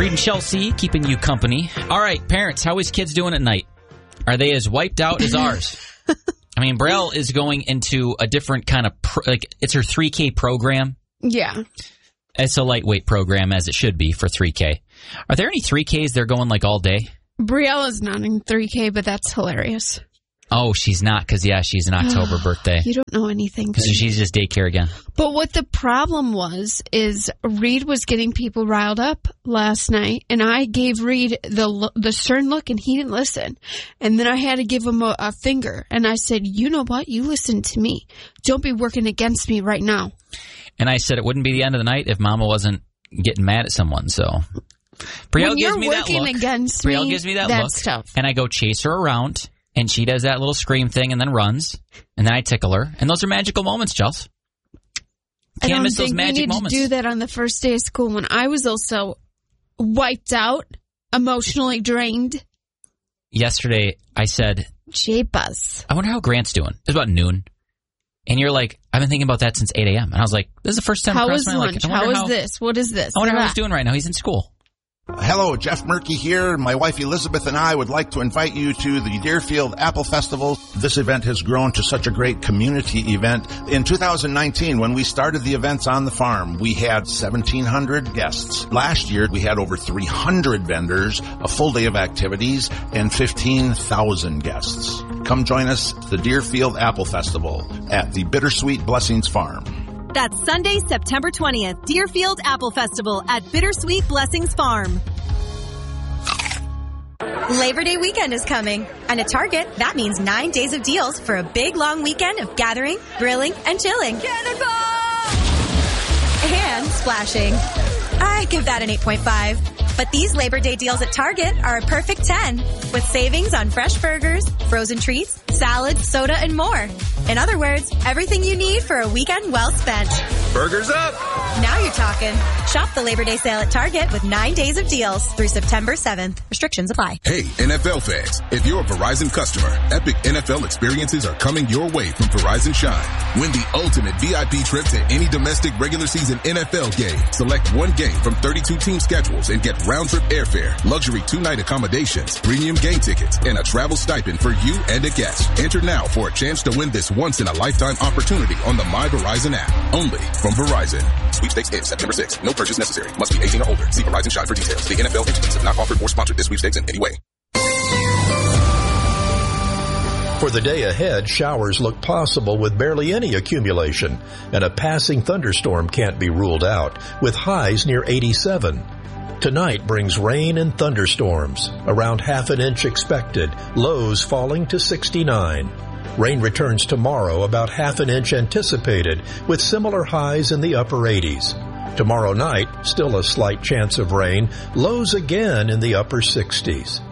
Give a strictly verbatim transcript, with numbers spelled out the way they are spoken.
Reed and Chelsea keeping you company. All right, parents, how is kids doing at night? Are they as wiped out as ours? I mean, Braille is going into a different kind of, pro- like, it's her three K program. Yeah. It's a lightweight program, as it should be for three K. Are there any three Ks they're going, like, all day? Briella's not in three K, but that's hilarious. Oh, she's not, because, yeah, she's an October birthday. You don't know anything. So she's just daycare again. But what the problem was, is Reed was getting people riled up last night, and I gave Reed the the stern look, and he didn't listen. And then I had to give him a, a finger, and I said, you know what? You listen to me. Don't be working against me right now. And I said it wouldn't be the end of the night if Mama wasn't getting mad at someone, so... Brielle when you're gives me working that look. against Brielle me, gives me that that's look, tough. And I go chase her around, and she does that little scream thing and then runs, and then I tickle her, and those are magical moments, Chels. Can't I don't miss think those magic we need moments. to do that on the first day of school when I was also wiped out, emotionally drained. Yesterday, I said, J-Buzz. I wonder how Grant's doing. It was about noon. And you're like, I've been thinking about that since eight a.m. And I was like, this is the first time How across was my lunch? like, How is how, this? What is this? I wonder how Ah. he's doing right now. He's in school. Hello, Jeff Murky here. My wife Elizabeth and I would like to invite you to the Deerfield Apple Festival. This event has grown to such a great community event. In two thousand nineteen, when we started the events on the farm, we had seventeen hundred guests. Last year, we had over three hundred vendors, a full day of activities, and fifteen thousand guests. Come join us at the Deerfield Apple Festival at the Bittersweet Blessings Farm. That's Sunday, September twentieth, Deerfield Apple Festival at Bittersweet Blessings Farm. Labor Day weekend is coming, and at Target, that means nine days of deals for a big, long weekend of gathering, grilling, and chilling. Cannonball! And splashing. I give that an eight point five. But these Labor Day deals at Target are a perfect ten, with savings on fresh burgers, frozen treats, salads, soda, and more. In other words, everything you need for a weekend well spent. Burgers up! Now you're talking. Shop the Labor Day sale at Target with nine days of deals through September seventh. Restrictions apply. Hey, N F L fans, if you're a Verizon customer, epic N F L experiences are coming your way from Verizon Shine. Win the ultimate V I P trip to any domestic regular season N F L game. Select one game from thirty-two team schedules and get round-trip airfare, luxury two-night accommodations, premium game tickets, and a travel stipend for you and a guest. Enter now for a chance to win this once-in-a-lifetime opportunity on the My Verizon app. Only from Verizon. Sweepstakes ends September sixth. No purchase necessary. Must be eighteen or older. See Verizon Shine for details. The N F L entities have not offered or sponsored this sweepstakes in any way. For the day ahead, showers look possible with barely any accumulation, and a passing thunderstorm can't be ruled out, with highs near eighty-seven. Tonight brings rain and thunderstorms, around half an inch expected, lows falling to sixty-nine. Rain returns tomorrow, about half an inch anticipated, with similar highs in the upper eighties. Tomorrow night, still a slight chance of rain, lows again in the upper sixties.